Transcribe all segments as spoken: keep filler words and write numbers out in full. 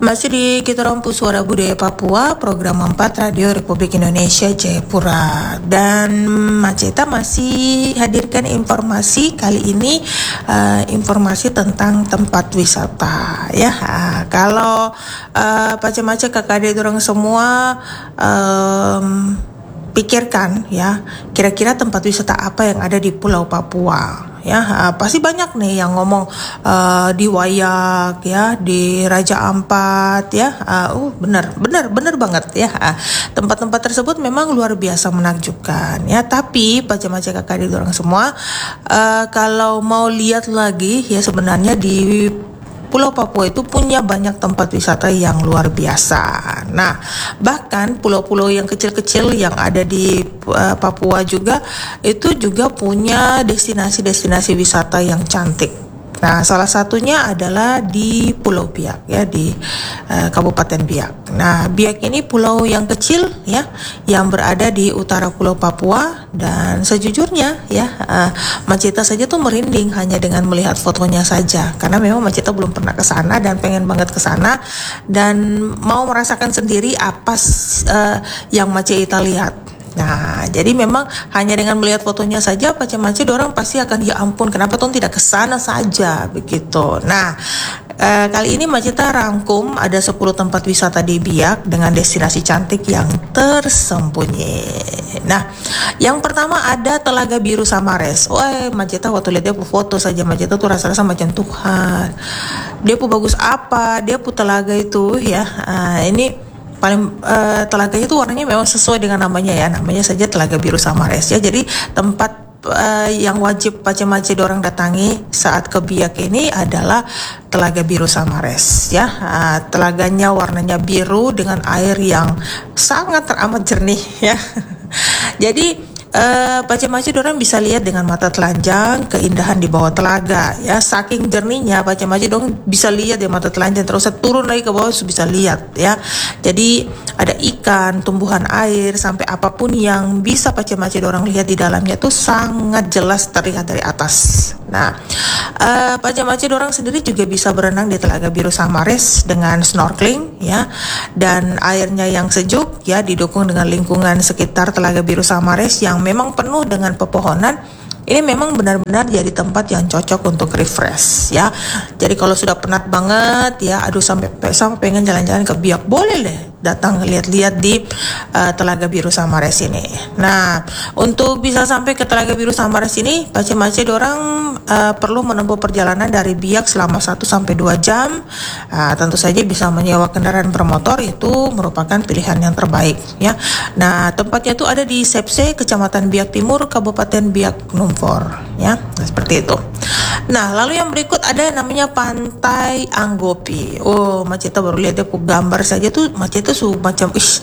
Masih di Kita Rompu Suara Budaya Papua, program empat Radio Republik Indonesia Jayapura. Dan Maceta masih hadirkan informasi kali ini, uh, informasi tentang tempat wisata ya. Uh, kalau uh, pace-mace kakak orang semua um, pikirkan ya, kira-kira tempat wisata apa yang ada di Pulau Papua. Ya, uh, pasti banyak nih yang ngomong uh, di Wayak ya, di Raja Ampat ya. Uh, uh benar, benar, benar banget ya. Uh, tempat-tempat tersebut memang luar biasa menakjubkan ya. Tapi pace-mace kakak di orang semua, uh, kalau mau lihat lagi ya, sebenarnya di Pulau Papua itu punya banyak tempat wisata yang luar biasa. Nah, bahkan pulau-pulau yang kecil-kecil yang ada di uh, Papua juga itu juga punya destinasi-destinasi wisata yang cantik. Nah, salah satunya adalah di Pulau Biak ya, di uh, Kabupaten Biak. Nah, Biak ini pulau yang kecil ya, yang berada di utara Pulau Papua, dan sejujurnya ya, uh, Maceta saja tuh merinding hanya dengan melihat fotonya saja, karena memang Maceta belum pernah ke sana dan pengen banget ke sana dan mau merasakan sendiri apa uh, yang Maceta lihat. Nah, jadi memang hanya dengan melihat fotonya saja pace-mace orang pasti akan, ya ampun, kenapa tuh tidak ke sana saja begitu. Nah, eh, kali ini Maceta rangkum ada sepuluh tempat wisata di Biak dengan destinasi cantik yang tersembunyi. Nah, yang pertama ada Telaga Biru Samares. Wah, Maceta waktu lihat dia foto saja, Maceta tuh rasa-rasa macam Tuhan. Dia pun bagus apa? Dia pun telaga itu ya. Uh, ini paling uh, telaganya itu warnanya memang sesuai dengan namanya ya, namanya saja Telaga Biru Samares ya. Jadi tempat uh, yang wajib pace-mace orang datangi saat ke Biak ini adalah Telaga Biru Samares ya. Uh, telaganya warnanya biru dengan air yang sangat teramat jernih ya. Jadi Uh, pace-mace orang bisa lihat dengan mata telanjang keindahan di bawah telaga ya. Saking jernihnya pace-mace orang bisa lihat di mata telanjang, terus turun lagi ke bawah bisa lihat ya. Jadi ada ikan, tumbuhan air, sampai apapun yang bisa pace-mace orang lihat di dalamnya tuh sangat jelas terlihat dari atas. Nah, uh, pace-mace orang sendiri juga bisa berenang di Telaga Biru Samares dengan snorkeling ya, dan airnya yang sejuk ya, didukung dengan lingkungan sekitar Telaga Biru Samares yang memang penuh dengan pepohonan. Ini memang benar-benar jadi tempat yang cocok untuk refresh ya. Jadi kalau sudah penat banget ya, aduh sampai sampai pengen jalan-jalan ke Biak, boleh deh datang lihat-lihat di uh, Telaga Biru Samares ini. Nah, untuk bisa sampai ke Telaga Biru Samares ini, pace-mace orang uh, perlu menempuh perjalanan dari Biak selama satu sampai dua jam. Uh, tentu saja bisa menyewa kendaraan bermotor, itu merupakan pilihan yang terbaik ya. Nah, tempatnya itu ada di Sepse, Kecamatan Biak Timur, Kabupaten Biak Numfor ya. Nah, seperti itu. Nah, lalu yang berikut ada yang namanya Pantai Anggopi. Oh, Maceta baru lihat dia gambar saja tuh, Maceta su macam ish,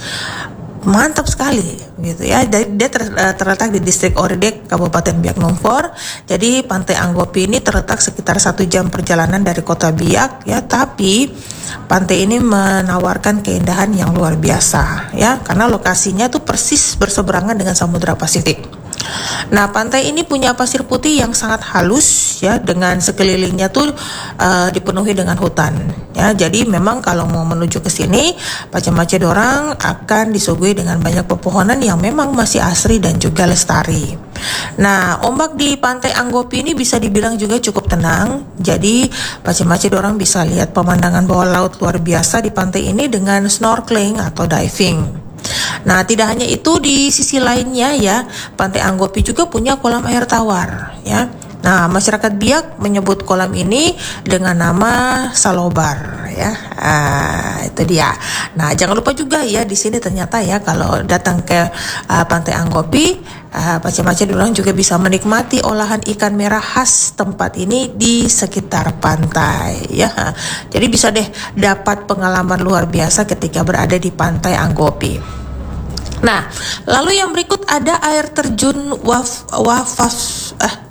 mantap sekali gitu ya. Dia ter, terletak di distrik Oridek, Kabupaten Biak Numfor. Jadi Pantai Anggopi ini terletak sekitar satu jam perjalanan dari kota Biak ya, tapi pantai ini menawarkan keindahan yang luar biasa ya, karena lokasinya tuh persis berseberangan dengan Samudra Pasifik. Nah, pantai ini punya pasir putih yang sangat halus ya, dengan sekelilingnya tuh uh, dipenuhi dengan hutan ya. Jadi memang kalau mau menuju ke sini, pace-mace orang akan disuguhi dengan banyak pepohonan yang memang masih asri dan juga lestari. Nah, ombak di Pantai Anggopi ini bisa dibilang juga cukup tenang. Jadi pace-mace orang bisa lihat pemandangan bawah laut luar biasa di pantai ini dengan snorkeling atau diving. Nah, tidak hanya itu, di sisi lainnya ya, Pantai Anggopi juga punya kolam air tawar ya. Nah, masyarakat Biak menyebut kolam ini dengan nama Salobar ya. Ah, itu dia. Nah, jangan lupa juga ya, di sini ternyata ya kalau datang ke uh, Pantai Anggopi, uh, pace-mace orang juga bisa menikmati olahan ikan merah khas tempat ini di sekitar pantai ya. Jadi bisa deh dapat pengalaman luar biasa ketika berada di Pantai Anggopi. Nah, lalu yang berikut ada air terjun waf wafas eh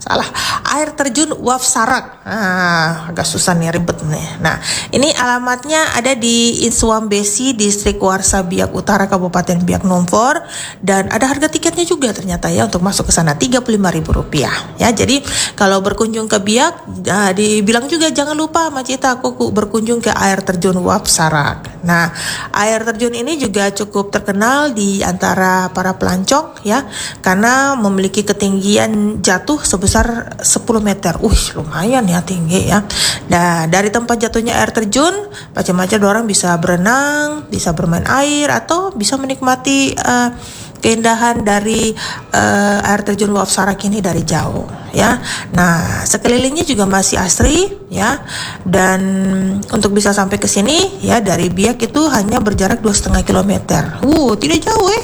salah, air terjun Waf Sarak. Nah, agak susah nih, ribet nih. Nah, ini alamatnya ada di Inswambesi, Distrik Warsa Biak Utara, Kabupaten Biak Numfor, dan ada harga tiketnya juga ternyata ya untuk masuk ke sana tiga puluh lima ribu rupiah. Ya, jadi kalau berkunjung ke Biak, uh, dibilang juga jangan lupa Macita aku berkunjung ke air terjun Waf Sarak. Nah, air terjun ini juga cukup terkenal di antara para pelancong ya, karena memiliki ketinggian jatuh sebesar sepuluh meter. Uh, lumayan ya tinggi ya. Nah, dari tempat jatuhnya air terjun, macam-macam orang bisa berenang, bisa bermain air, atau bisa menikmati uh, keindahan dari uh, air terjun Waf Sarak ini dari jauh ya. Nah, sekelilingnya juga masih asri ya, dan untuk bisa sampai ke sini ya dari Biak itu hanya berjarak dua setengah kilometer. Uh, tidak jauh eh.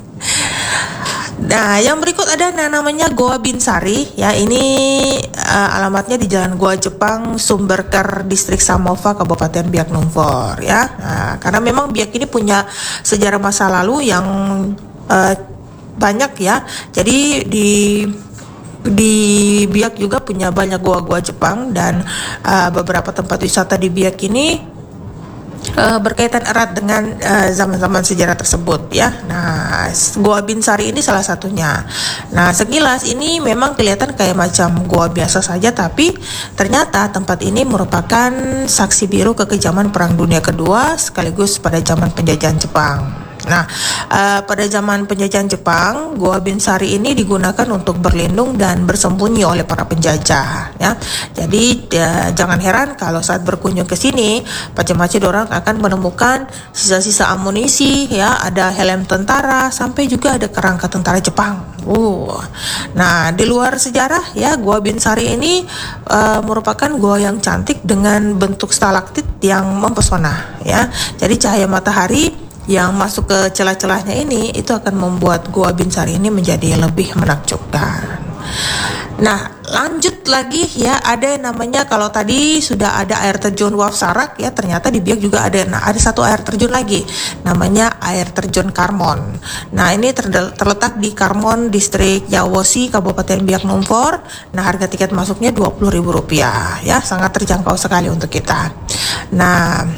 Nah, yang berikut ada yang namanya Goa Binsari ya. Ini uh, alamatnya di Jalan Goa Jepang, Sumberker, Distrik Samova, Kabupaten Biak Numfor ya. Nah, karena memang Biak ini punya sejarah masa lalu yang uh, banyak ya. Jadi di di Biak juga punya banyak goa-goa Jepang, dan uh, beberapa tempat wisata di Biak ini Uh, berkaitan erat dengan uh, zaman-zaman sejarah tersebut ya. Nah, Goa Binsari ini salah satunya. Nah, sekilas ini memang kelihatan kayak macam goa biasa saja, tapi ternyata tempat ini merupakan saksi biru kekejaman Perang Dunia Kedua sekaligus pada zaman penjajahan Jepang. Nah, uh, pada zaman penjajahan Jepang, Goa Binsari ini digunakan untuk berlindung dan bersembunyi oleh para penjajah, ya. Jadi uh, jangan heran kalau saat berkunjung ke sini, macam-macam orang akan menemukan sisa-sisa amunisi, ya, ada helm tentara, sampai juga ada kerangka tentara Jepang. Uh, nah, di luar sejarah, ya, Goa Binsari ini uh, merupakan goa yang cantik dengan bentuk stalaktit yang mempesona, ya. Jadi cahaya matahari yang masuk ke celah-celahnya ini itu akan membuat Goa Binsari ini menjadi lebih menakjubkan. Nah, lanjut lagi ya, ada yang namanya, kalau tadi sudah ada air terjun Waf Sarak ya, ternyata di Biak juga ada nah, ada satu air terjun lagi, namanya air terjun Karmon. Nah, ini terletak di Karmon, Distrik Yawosi, Kabupaten Biak Numfor. Nah, harga tiket masuknya dua puluh ribu rupiah ya, sangat terjangkau sekali untuk kita. Nah,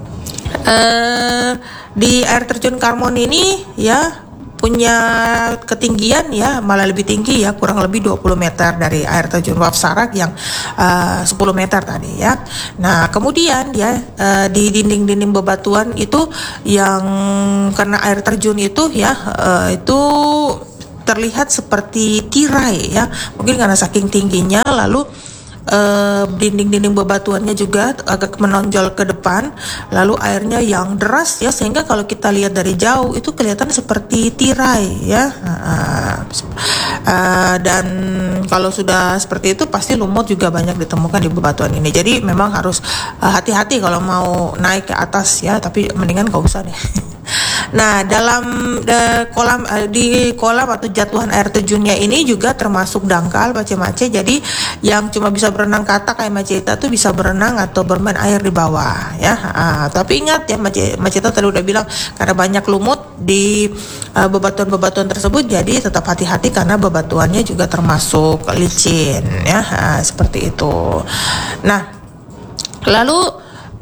eh di air terjun Karmon ini ya punya ketinggian ya malah lebih tinggi ya, kurang lebih dua puluh meter dari air terjun Waf Sarak yang uh, sepuluh meter tadi ya. Nah, kemudian ya uh, di dinding-dinding bebatuan itu yang karena air terjun itu ya uh, itu terlihat seperti tirai ya, mungkin karena saking tingginya, lalu Uh, dinding-dinding bebatuannya juga agak menonjol ke depan, lalu airnya yang deras ya, sehingga kalau kita lihat dari jauh itu kelihatan seperti tirai ya. Uh, uh, dan kalau sudah seperti itu pasti lumut juga banyak ditemukan di bebatuan ini. Jadi memang harus uh, hati-hati kalau mau naik ke atas ya, tapi mendingan gak usah deh. Nah, dalam de, kolam uh, di kolam atau jatuhan air terjunnya ini juga termasuk dangkal macam-macam. Jadi yang cuma bisa berenang kata kayak Maceta tuh bisa berenang atau bermain air di bawah ya. Uh, tapi ingat ya, Maceta tadi udah bilang karena banyak lumut di uh, bebatuan-bebatuan tersebut, jadi tetap hati-hati karena bebatuannya juga termasuk licin ya. Uh, seperti itu. Nah, lalu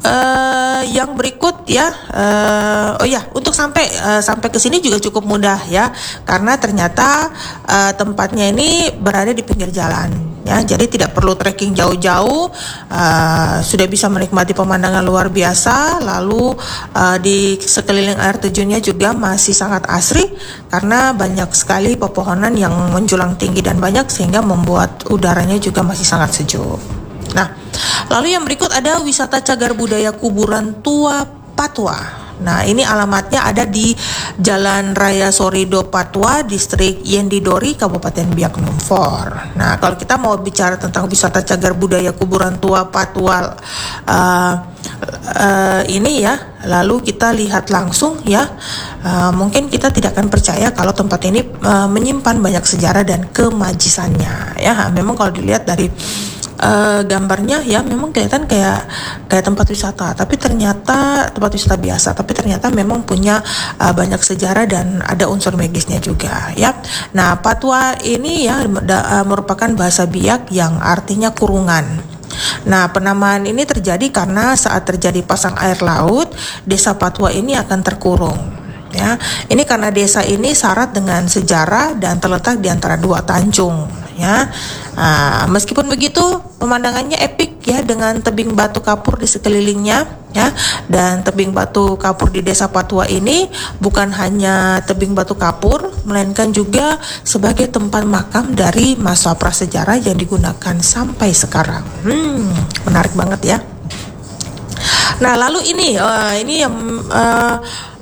Uh, yang berikut ya, uh, oh ya, untuk sampai uh, sampai ke sini juga cukup mudah ya, karena ternyata uh, tempatnya ini berada di pinggir jalan ya, jadi tidak perlu trekking jauh-jauh, uh, sudah bisa menikmati pemandangan luar biasa. Lalu uh, di sekeliling air terjunnya juga masih sangat asri karena banyak sekali pepohonan yang menjulang tinggi dan banyak, sehingga membuat udaranya juga masih sangat sejuk. Nah, lalu yang berikut ada wisata cagar budaya kuburan tua Patwa. Nah, ini alamatnya ada di Jalan Raya Sorido Patwa, Distrik Yendidori, Kabupaten Biak Numfor. Nah, kalau kita mau bicara tentang wisata cagar budaya kuburan tua Patwa uh, uh, ini ya, lalu kita lihat langsung ya, uh, mungkin kita tidak akan percaya kalau tempat ini uh, menyimpan banyak sejarah dan kemajisannya ya. Memang kalau dilihat dari uh, gambarnya ya memang kelihatan kayak kayak tempat wisata, tapi ternyata tempat wisata biasa, tapi ternyata memang punya uh, banyak sejarah dan ada unsur magisnya juga ya. Nah, Patwa ini ya da, uh, merupakan bahasa Biak yang artinya kurungan. Nah, penamaan ini terjadi karena saat terjadi pasang air laut, desa Patwa ini akan terkurung. Ya, ini karena desa ini syarat dengan sejarah dan terletak di antara dua tanjung. Ya, nah, meskipun begitu pemandangannya epik ya dengan tebing batu kapur di sekelilingnya ya, dan tebing batu kapur di desa Patwa ini bukan hanya tebing batu kapur, melainkan juga sebagai tempat makam dari masa prasejarah yang digunakan sampai sekarang. Hmm, menarik banget ya. Nah, lalu ini uh, ini yang uh,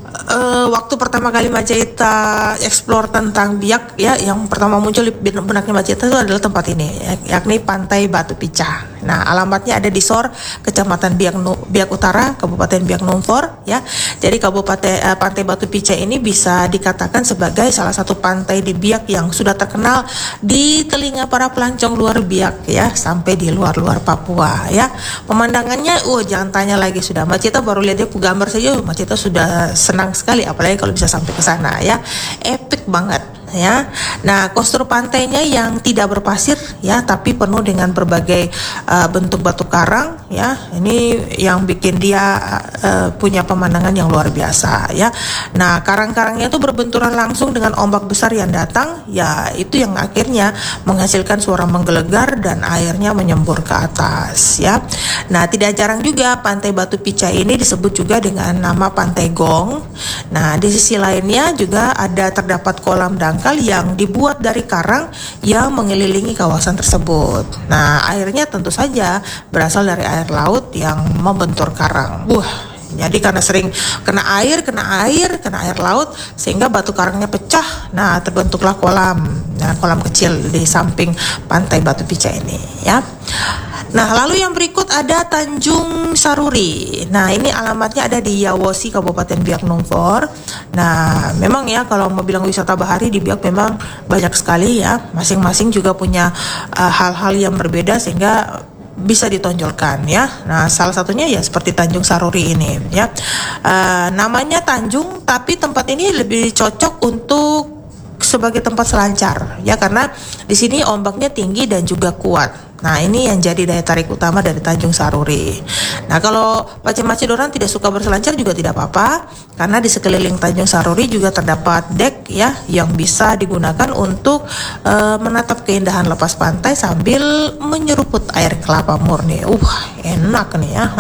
Uh, waktu pertama kali Majapahit explore tentang Biak ya, yang pertama muncul di benaknya Majapahit itu adalah tempat ini ya, yakni Pantai Batu Picah. Nah, alamatnya ada di Sor, Kecamatan Biak, Biak Utara, Kabupaten Biak Numfor ya. Jadi Kabupaten uh, Pantai Batu Picah ini bisa dikatakan sebagai salah satu pantai di Biak yang sudah terkenal di telinga para pelancong luar Biak ya, sampai di luar-luar Papua ya. Pemandangannya, uh jangan tanya lagi, sudah Majapahit baru lihat dia gambar saja, Majapahit sudah senang sekali, apalagi kalau bisa sampai ke sana ya, epic banget ya. Nah, kostur pantainya yang tidak berpasir ya, tapi penuh dengan berbagai uh, bentuk batu karang ya. Ini yang bikin dia uh, punya pemandangan yang luar biasa ya. Nah, karang-karangnya itu berbenturan langsung dengan ombak besar yang datang ya, itu yang akhirnya menghasilkan suara menggelegar dan airnya menyembur ke atas ya. Nah, tidak jarang juga Pantai Batu Picah ini disebut juga dengan nama Pantai Gong. Nah, di sisi lainnya juga ada terdapat kolam dangkal yang dibuat dari karang yang mengelilingi kawasan tersebut. Nah, airnya tentu saja berasal dari air laut yang membentur karang. Wah, jadi karena sering kena air, kena air, kena air laut, sehingga batu karangnya pecah. Nah, terbentuklah kolam. Nah, kolam kecil di samping Pantai Batu Picah ini ya. Nah, lalu yang berikut ada Tanjung Saruri. Nah, ini alamatnya ada di Yawosi, Kabupaten Biak Numfor. Nah, memang ya kalau mau bilang wisata bahari di Biak memang banyak sekali ya. Masing-masing juga punya uh, hal-hal yang berbeda sehingga bisa ditonjolkan ya. Nah, salah satunya ya seperti Tanjung Saruri ini ya. Uh, namanya Tanjung, tapi tempat ini lebih cocok untuk sebagai tempat selancar ya, karena di sini ombaknya tinggi dan juga kuat. Nah, ini yang jadi daya tarik utama dari Tanjung Saruri. Nah, kalau Pace-Mace orang tidak suka berselancar juga tidak apa-apa, karena di sekeliling Tanjung Saruri juga terdapat dek ya yang bisa digunakan untuk uh, menatap keindahan lepas pantai sambil menyeruput air kelapa murni. Uh, enak nih ya.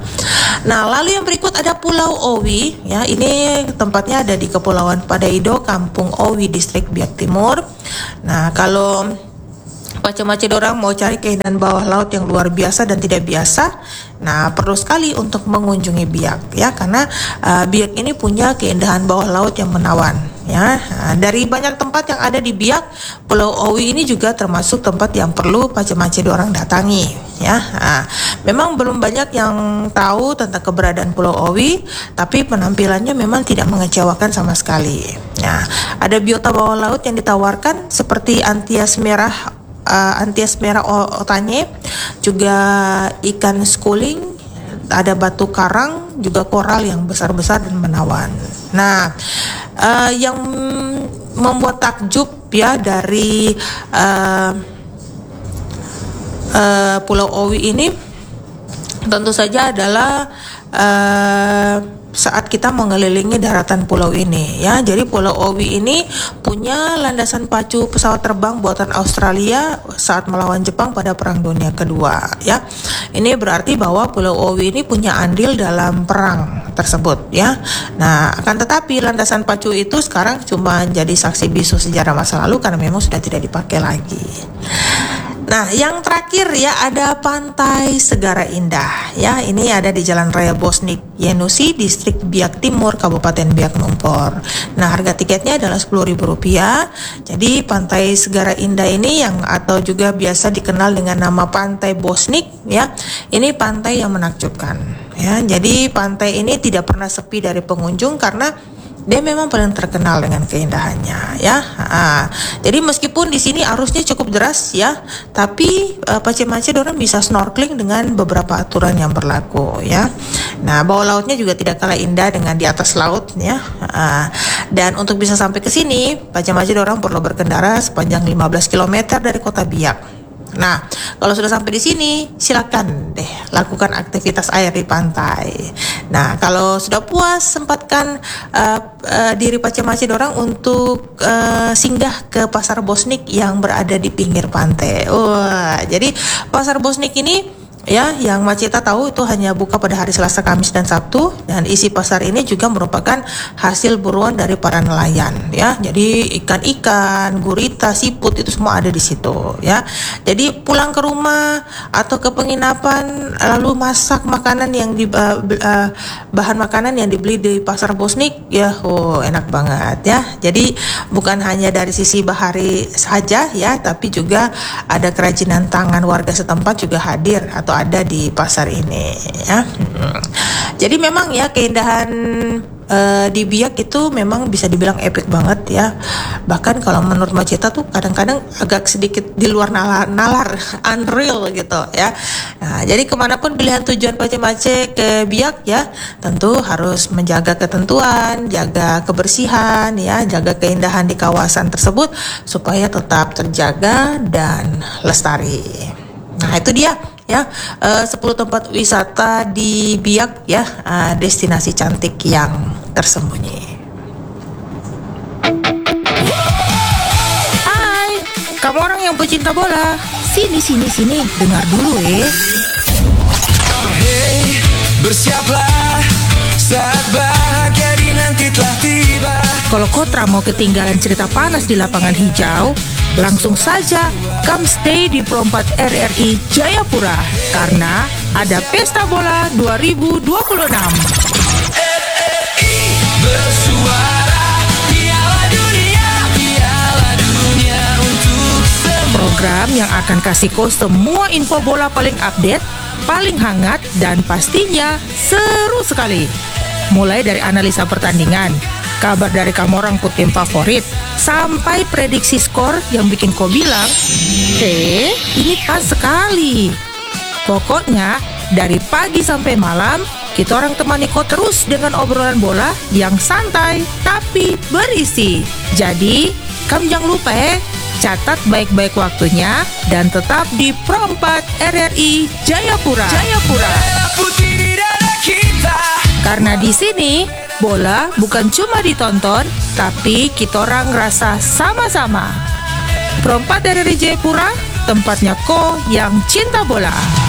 Nah, lalu yang berikut ada Pulau Owi ya. Ini tempatnya ada di Kepulauan Padaido, Kampung Owi, Distrik Biak Timur. Nah, kalau Pace-Mace orang mau cari keindahan bawah laut yang luar biasa dan tidak biasa, nah perlu sekali untuk mengunjungi Biak ya, karena uh, Biak ini punya keindahan bawah laut yang menawan ya. Nah, dari banyak tempat yang ada di Biak, Pulau Owi ini juga termasuk tempat yang perlu Pace-Mace orang datangi ya. Nah, memang belum banyak yang tahu tentang keberadaan Pulau Owi, tapi penampilannya memang tidak mengecewakan sama sekali. Nah, ada biota bawah laut yang ditawarkan seperti antias merah Uh, antias merah otanye, juga ikan schooling, ada batu karang, juga koral yang besar-besar dan menawan. Nah, uh, yang membuat takjub ya dari uh, uh, Pulau Owi ini tentu saja adalah uh, saat kita mengelilingi daratan pulau ini ya. Jadi Pulau Owi ini punya landasan pacu pesawat terbang buatan Australia saat melawan Jepang pada Perang Dunia Kedua ya. Ini berarti bahwa Pulau Owi ini punya andil dalam perang tersebut ya. Nah, akan tetapi landasan pacu itu sekarang cuma jadi saksi bisu sejarah masa lalu karena memang sudah tidak dipakai lagi. Nah, yang terakhir ya ada Pantai Segara Indah ya. Ini ada di Jalan Raya Bosnik Yenusi, Distrik Biak Timur, Kabupaten Biak Numfor. Nah, harga tiketnya adalah sepuluh ribu rupiah. Jadi Pantai Segara Indah ini yang atau juga biasa dikenal dengan nama Pantai Bosnik ya. Ini pantai yang menakjubkan ya. Jadi pantai ini tidak pernah sepi dari pengunjung karena dia memang paling terkenal dengan keindahannya ya. Nah, jadi meskipun di sini arusnya cukup deras ya, tapi uh, Pace-Mace orang bisa snorkeling dengan beberapa aturan yang berlaku ya. Nah, bawah lautnya juga tidak kalah indah dengan di atas laut ya. Uh, dan untuk bisa sampai ke sini, Pace-Mace orang perlu berkendara sepanjang lima belas kilometer dari kota Biak. Nah, kalau sudah sampai di sini, silakan deh lakukan aktivitas air di pantai. Nah, kalau sudah puas, sempatkan uh, uh, diri Pace-Mace dorang untuk uh, singgah ke Pasar Bosnik yang berada di pinggir pantai. Wah, jadi Pasar Bosnik ini ya, yang Maceta tahu itu hanya buka pada hari Selasa, Kamis, dan Sabtu, dan isi pasar ini juga merupakan hasil buruan dari para nelayan ya. Jadi ikan-ikan, gurita, siput itu semua ada di situ ya. Jadi pulang ke rumah atau ke penginapan lalu masak makanan yang di uh, uh, bahan makanan yang dibeli di Pasar Bosnik ya, oh enak banget ya. Jadi bukan hanya dari sisi bahari saja ya, tapi juga ada kerajinan tangan warga setempat juga hadir atau ada di pasar ini ya. Jadi memang ya keindahan uh, di Biak itu memang bisa dibilang epic banget ya. Bahkan kalau menurut Maceta tuh kadang-kadang agak sedikit di luar nalar, nalar unreal gitu ya. Nah, jadi kemanapun pilihan tujuan Pace-Mace ke Biak ya, tentu harus menjaga ketentuan, jaga kebersihan ya, jaga keindahan di kawasan tersebut supaya tetap terjaga dan lestari. Nah, itu dia ya, uh, sepuluh tempat wisata di Biak ya, uh, destinasi cantik yang tersembunyi. Hai, kamu orang yang pecinta bola, sini sini sini, dengar dulu ya. Hey, bersiaplah saat bahagia dinanti telah tiba. Kalau Kotra mau ketinggalan cerita panas di lapangan hijau, langsung saja come stay di Pro empat R R I Jayapura karena ada Pesta Bola dua ribu dua puluh enam. R R I bersuara, Piala Dunia, Piala Dunia untuk semua. Program yang akan kasih kau semua info bola paling update, paling hangat, dan pastinya seru sekali. Mulai dari analisa pertandingan, kabar dari kamu orang tim favorit, sampai prediksi skor yang bikin kau bilang, eh ini pas sekali. Pokoknya dari pagi sampai malam, kita orang temani kau terus dengan obrolan bola yang santai tapi berisi. Jadi kamu jangan lupa ya, catat baik-baik waktunya dan tetap di Pro empat R R I Jayapura. Jayapura. Putih di dada kita. Karena di sini bola bukan cuma ditonton, tapi kita orang rasa sama-sama. Pro empat dari Jayapura, tempatnya ko yang cinta bola.